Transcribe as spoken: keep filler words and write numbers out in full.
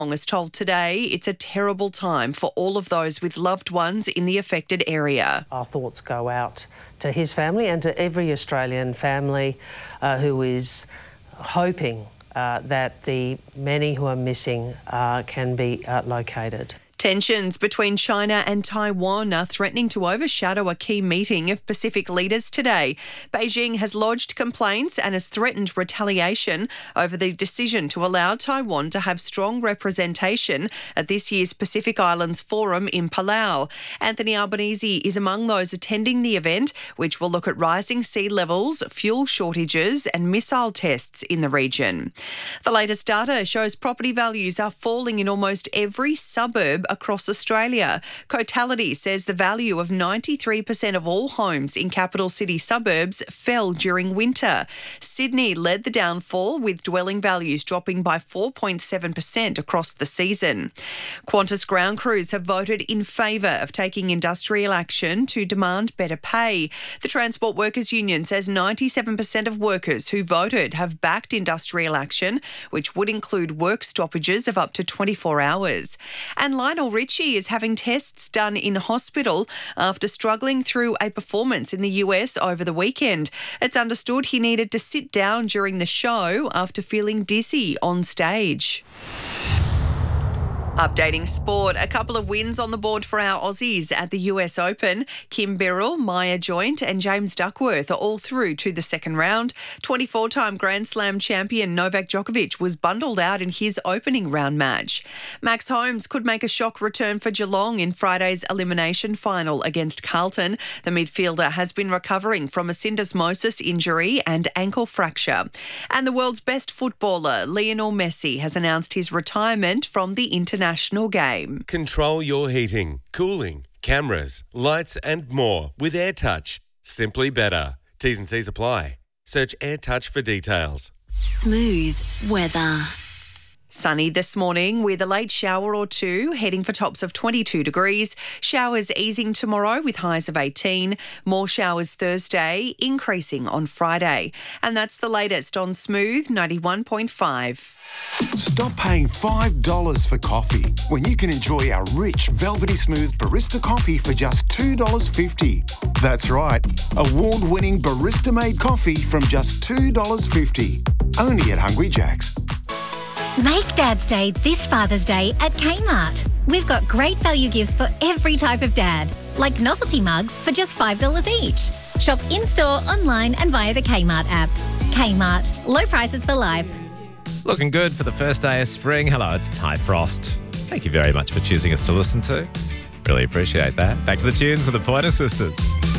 is told today it's a terrible time for all of those with loved ones in the affected area. Our thoughts go out to his family and to every Australian family uh, who is hoping uh, that the many who are missing uh, can be uh, located. Tensions between China and Taiwan are threatening to overshadow a key meeting of Pacific leaders today. Beijing has lodged complaints and has threatened retaliation over the decision to allow Taiwan to have strong representation at this year's Pacific Islands Forum in Palau. Anthony Albanese is among those attending the event, which will look at rising sea levels, fuel shortages and missile tests in the region. The latest data shows property values are falling in almost every suburb across Australia. Cotality says the value of ninety-three percent of all homes in capital city suburbs fell during winter. Sydney led the downfall, with dwelling values dropping by four point seven percent across the season. Qantas ground crews have voted in favour of taking industrial action to demand better pay. The Transport Workers Union says ninety-seven percent of workers who voted have backed industrial action, which would include work stoppages of up to twenty-four hours. And Lionel Richie is having tests done in hospital after struggling through a performance in the U S over the weekend. It's understood he needed to sit down during the show after feeling dizzy on stage. Updating sport, a couple of wins on the board for our Aussies at the U S Open. Kim Birrell, Maya Joint and James Duckworth are all through to the second round. twenty-four-time Grand Slam champion Novak Djokovic was bundled out in his opening round match. Max Holmes could make a shock return for Geelong in Friday's elimination final against Carlton. The midfielder has been recovering from a syndesmosis injury and ankle fracture. And the world's best footballer, Lionel Messi, has announced his retirement from the international National game. Control your heating, cooling, cameras, lights and more with AirTouch. Simply better. T's and C's apply. Search AirTouch for details. Smooth weather. Sunny this morning with a late shower or two, heading for tops of twenty-two degrees. Showers easing tomorrow with highs of eighteen. More showers Thursday, increasing on Friday. And that's the latest on Smooth ninety-one point five. Stop paying five dollars for coffee when you can enjoy our rich, velvety smooth barista coffee for just two dollars fifty. That's right, award-winning barista-made coffee from just two dollars fifty. Only at Hungry Jack's. Make Dad's Day this Father's Day at Kmart. We've got great value gifts for every type of dad, like novelty mugs for just five dollars each. Shop in-store, online and via the Kmart app. Kmart, low prices for life. Looking good for the first day of spring. Hello, it's Ty Frost. Thank you very much for choosing us to listen to. Really appreciate that. Back to the tunes of the Pointer Sisters.